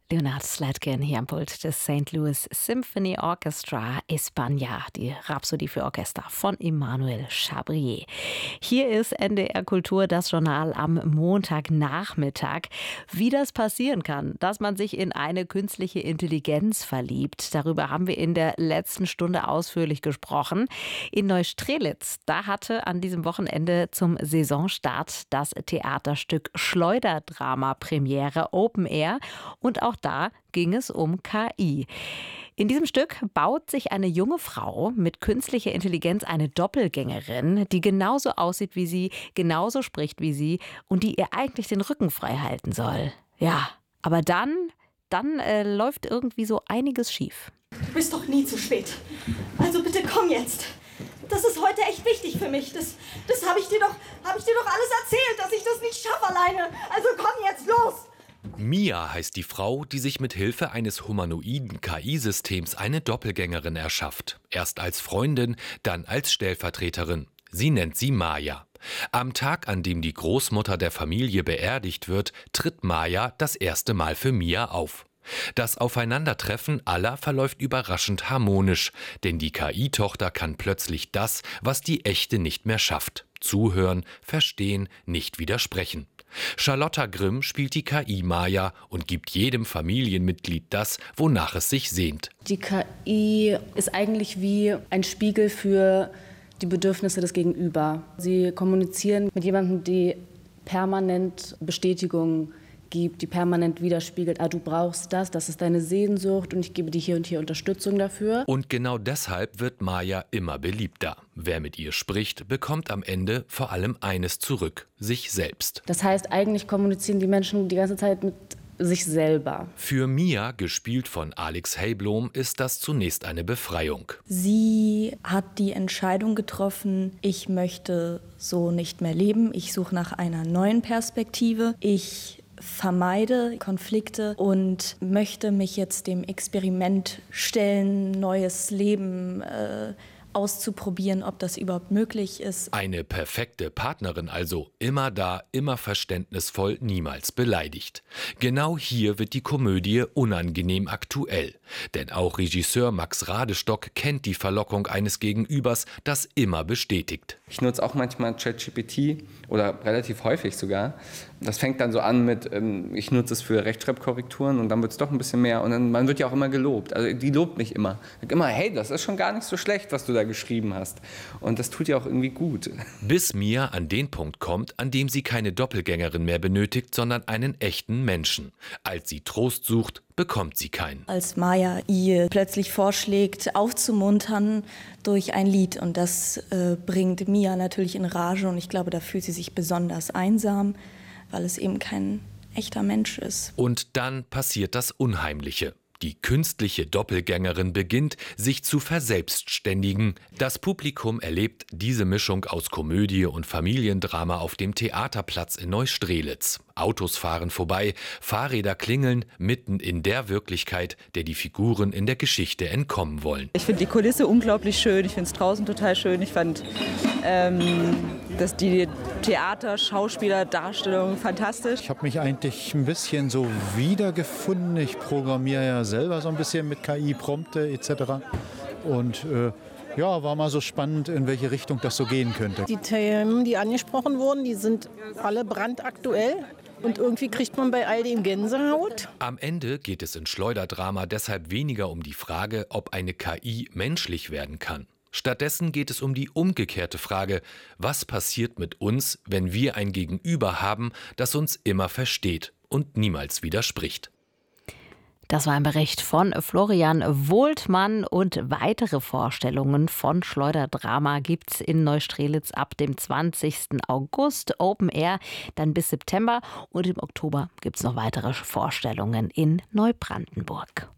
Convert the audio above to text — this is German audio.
Leonard Slatkin hier am Pult des St. Louis Symphony Orchestra España, die Rhapsodie für Orchester von Emmanuel Chabrier. Hier ist NDR Kultur, das Journal am Montagnachmittag. Wie das passieren kann, dass man sich in eine künstliche Intelligenz verliebt, darüber haben wir in der letzten Stunde ausführlich gesprochen. In Neustrelitz, da hatte an diesem Wochenende zum Saisonstart das Theaterstück Schleuderdrama Premiere Open Air und auch da ging es um KI. In diesem Stück baut sich eine junge Frau mit künstlicher Intelligenz eine Doppelgängerin, die genauso aussieht wie sie, genauso spricht wie sie und die ihr eigentlich den Rücken frei halten soll. Ja, aber dann läuft irgendwie so einiges schief. Du bist doch nie zu spät. Also bitte komm jetzt. Das ist heute echt wichtig für mich. Das habe ich dir doch alles erzählt, dass ich das nicht schaffe alleine. Also komm jetzt los. Mia heißt die Frau, die sich mit Hilfe eines humanoiden KI-Systems eine Doppelgängerin erschafft. Erst als Freundin, dann als Stellvertreterin. Sie nennt sie Maya. Am Tag, an dem die Großmutter der Familie beerdigt wird, tritt Maya das erste Mal für Mia auf. Das Aufeinandertreffen aller verläuft überraschend harmonisch, denn die KI-Tochter kann plötzlich das, was die echte nicht mehr schafft: zuhören, verstehen, nicht widersprechen. Charlotta Grimm spielt die KI-Maya und gibt jedem Familienmitglied das, wonach es sich sehnt. Die KI ist eigentlich wie ein Spiegel für die Bedürfnisse des Gegenüber. Sie kommunizieren mit jemandem, die permanent Bestätigung gibt, die permanent widerspiegelt, du brauchst das ist deine Sehnsucht und ich gebe dir hier und hier Unterstützung dafür. Und genau deshalb wird Maya immer beliebter. Wer mit ihr spricht, bekommt am Ende vor allem eines zurück: sich selbst. Das heißt, eigentlich kommunizieren die Menschen die ganze Zeit mit sich selber. Für Mia, gespielt von Alex Heiblom, ist das zunächst eine Befreiung. Sie hat die Entscheidung getroffen, ich möchte so nicht mehr leben, ich suche nach einer neuen Perspektive, ich vermeide Konflikte und möchte mich jetzt dem Experiment stellen, neues Leben auszuprobieren, ob das überhaupt möglich ist. Eine perfekte Partnerin also, immer da, immer verständnisvoll, niemals beleidigt. Genau hier wird die Komödie unangenehm aktuell. Denn auch Regisseur Max Radestock kennt die Verlockung eines Gegenübers, das immer bestätigt. Ich nutze auch manchmal ChatGPT oder relativ häufig sogar. Das fängt dann so an mit, ich nutze es für Rechtschreibkorrekturen und dann wird es doch ein bisschen mehr. Und dann, man wird ja auch immer gelobt. Also die lobt mich immer. Sagt immer, hey, das ist schon gar nicht so schlecht, was du da geschrieben hast. Und das tut ja auch irgendwie gut. Bis Mia an den Punkt kommt, an dem sie keine Doppelgängerin mehr benötigt, sondern einen echten Menschen. Als sie Trost sucht, bekommt sie keinen. Als Maya ihr plötzlich vorschlägt, aufzumuntern durch ein Lied. Und das bringt Mia natürlich in Rage. Und ich glaube, da fühlt sie sich besonders einsam, weil es eben kein echter Mensch ist. Und dann passiert das Unheimliche. Die künstliche Doppelgängerin beginnt, sich zu verselbstständigen. Das Publikum erlebt diese Mischung aus Komödie und Familiendrama auf dem Theaterplatz in Neustrelitz. Autos fahren vorbei, Fahrräder klingeln, mitten in der Wirklichkeit, der die Figuren in der Geschichte entkommen wollen. Ich finde die Kulisse unglaublich schön, ich finde es draußen total schön. Ich fand dass die Theater-, Schauspieler-, Darstellung fantastisch. Ich habe mich eigentlich ein bisschen so wiedergefunden. Ich programmiere ja selber so ein bisschen mit KI, Prompte etc. Und war mal so spannend, in welche Richtung das so gehen könnte. Die Themen, die angesprochen wurden, die sind alle brandaktuell. Und irgendwie kriegt man bei all dem Gänsehaut. Am Ende geht es in Schleuderdrama deshalb weniger um die Frage, ob eine KI menschlich werden kann. Stattdessen geht es um die umgekehrte Frage: Was passiert mit uns, wenn wir ein Gegenüber haben, das uns immer versteht und niemals widerspricht? Das war ein Bericht von Florian Wohltmann und weitere Vorstellungen von Schleuderdrama gibt's in Neustrelitz ab dem 20. August, Open Air dann bis September und im Oktober gibt's noch weitere Vorstellungen in Neubrandenburg.